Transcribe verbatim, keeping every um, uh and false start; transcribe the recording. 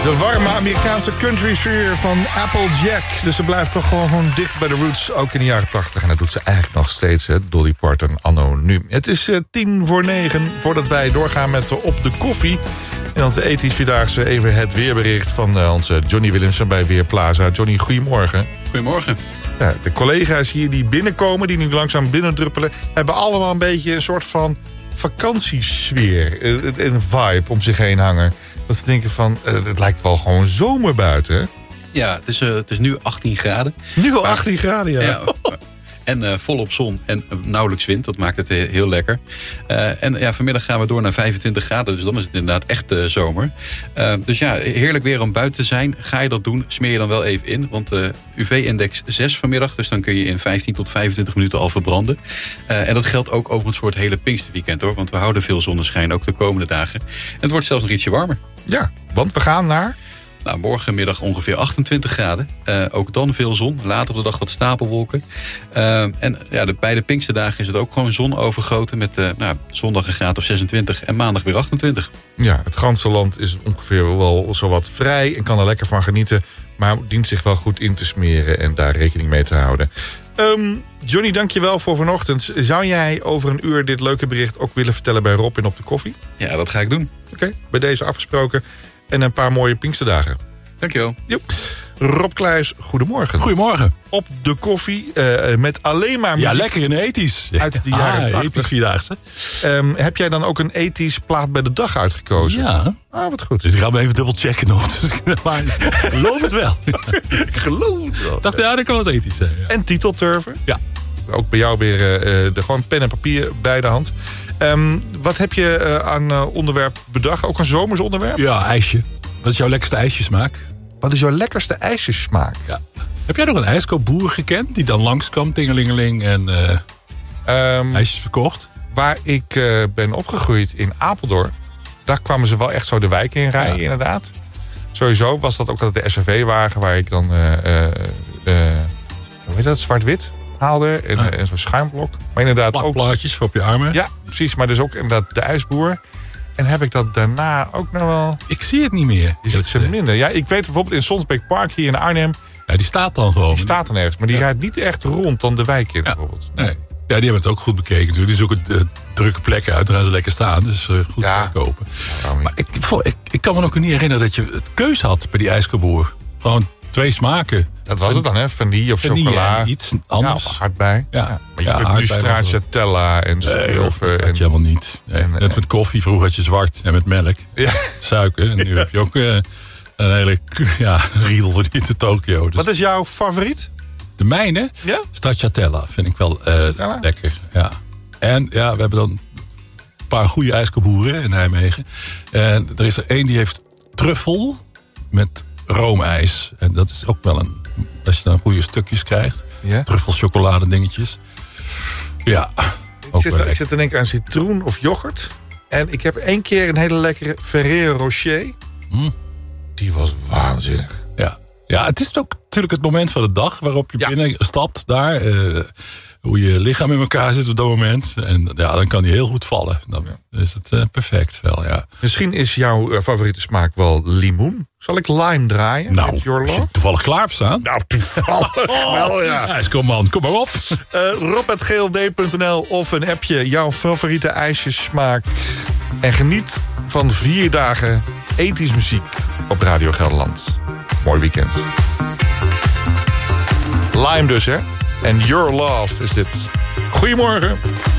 De warme Amerikaanse country sfeer van Applejack. Dus ze blijft toch gewoon, gewoon dicht bij de roots, ook in de jaren tachtig. En dat doet ze eigenlijk nog steeds, hè, Dolly Parton anno nu. Het is uh, tien voor negen, voordat wij doorgaan met uh, Op de Koffie. In onze ethisch vierdaagse even het weerbericht van uh, onze Johnny Willemsen bij Weerplaza. Johnny, goedemorgen. Goedemorgen. Ja, de collega's hier die binnenkomen, die nu langzaam binnendruppelen, hebben allemaal een beetje een soort van vakantiesfeer, een vibe om zich heen hangen. Dat ze denken van, uh, het lijkt wel gewoon zomer buiten, hè? Ja, het is, uh, het is nu achttien graden. Nu al achttien graden, ja. ja en uh, volop zon en uh, nauwelijks wind. Dat maakt het uh, heel lekker. Uh, en ja, vanmiddag gaan we door naar vijfentwintig graden. Dus dan is het inderdaad echt uh, zomer. Uh, dus ja, heerlijk weer om buiten te zijn. Ga je dat doen, smeer je dan wel even in. Want uh, U V-index zes vanmiddag. Dus dan kun je in vijftien tot vijfentwintig minuten al verbranden. Uh, en dat geldt ook overigens voor het hele Pinksterweekend, hoor. Want we houden veel zonneschijn, ook de komende dagen. En het wordt zelfs nog ietsje warmer. Ja, want we gaan naar... Nou, morgenmiddag ongeveer achtentwintig graden. Uh, ook dan veel zon. Later op de dag wat stapelwolken. Uh, en ja, de, bij de Pinksterdagen is het ook gewoon zon overgoten. Met uh, nou, zondag een graad of zesentwintig en maandag weer achtentwintig. Ja, het ganse land is ongeveer wel zowat vrij en kan er lekker van genieten. Maar dient zich wel goed in te smeren en daar rekening mee te houden. Um, Johnny, dank je wel voor vanochtend. Zou jij over een uur dit leuke bericht ook willen vertellen bij Rob in Op de Koffie? Ja, dat ga ik doen. Oké, okay, bij deze afgesproken. En een paar mooie Pinksterdagen. Dankjewel. Joep. Rob Kluijs, goedemorgen. Goedemorgen. Op de koffie, uh, met alleen maar muziek. Ja, lekker in ethisch. Uit de jaren ah, tachtig. Ethisch vierdaagse. Um, heb jij dan ook een ethisch plaat bij de dag uitgekozen? Ja. Ah, wat goed. Dus ik ga me even dubbel checken nog. Maar ik geloof het wel. Ik geloof het wel. Ik dacht, ja, dat kan wel eens ethisch zijn. Ja. En titelturven? Ja. Ook bij jou weer uh, de, gewoon pen en papier bij de hand. Um, wat heb je uh, aan uh, onderwerp bedacht? Ook een zomers onderwerp? Ja, ijsje. Wat is jouw lekkerste ijsjesmaak? Wat is jouw lekkerste ijsjesmaak? Ja. Heb jij nog een ijskoopboer gekend die dan langskwam, tingelingeling, en uh, um, ijsjes verkocht? Waar ik uh, ben opgegroeid in Apeldoorn, daar kwamen ze wel echt zo de wijk in rijden, ja. Inderdaad. Sowieso was dat ook altijd de S R V-wagen waar ik dan, uh, uh, uh, hoe heet dat, zwart-wit haalde. En, ah. uh, en zo'n schuimblok. Maar inderdaad ook plakplaatjes voor op je armen. Ja, precies. Maar dus ook inderdaad de ijsboer. En heb ik dat daarna ook nog wel... Ik zie het niet meer. Is het ze minder? Ja, ik weet bijvoorbeeld in Sonsbeek Park hier in Arnhem. Ja, die staat dan gewoon. Die staat dan ergens. Maar die ja. rijdt niet echt rond dan de wijk in, ja. bijvoorbeeld. Nee. Ja, die hebben het ook goed bekeken natuurlijk. Die zoeken uh, drukke plekken uit. Dan gaan ze lekker staan. Dus uh, goed ja. verkopen. Ja, maar ik, ik, ik kan me ook niet herinneren dat je het keus had bij die ijskoopboer. Gewoon twee smaken. Dat was het dan, hè? Vanille of Vanille chocola. En iets anders. Ja, hardbij. Ja. Ja. Maar je ja, kunt nu stracciatella en stroven. Nee, dat had je helemaal niet. Nee. En, Net met koffie. Vroeger had je zwart en met melk. Ja. Suiker. En nu heb je ook uh, een hele ja, riedel voor die te Tokio. Dus. Wat is jouw favoriet? De mijne? Ja? Stracciatella vind ik wel uh, lekker. Ja. En ja, we hebben dan een paar goede ijskoopboeren in Nijmegen. En er is er één die heeft truffel met roomijs. En dat is ook wel een... Als je dan goede stukjes krijgt. Ja? Truffel, chocolade dingetjes. Ja, ik zit, ik zit te denken aan citroen of yoghurt. En ik heb één keer een hele lekkere Ferrero Rocher. Mm. Die was waanzinnig. Ja. Ja, het is ook natuurlijk het moment van de dag waarop je ja. binnen stapt daar. Uh, hoe je lichaam in elkaar zit op dat moment. En ja, dan kan die heel goed vallen. Dan ja. is het uh, perfect wel, ja. Misschien is jouw uh, favoriete smaak wel limoen. Zal ik lime draaien? Nou, als je toevallig klaar hebt staan. Nou, toevallig wel, ja. ja kom man, kom maar op. Uh, rob at g l d punt n l of een appje. Jouw favoriete ijsjesmaak. En geniet van vier dagen ethisch muziek op Radio Gelderland. Mooi weekend. Lime dus, hè? En Your Love is dit. Goedemorgen.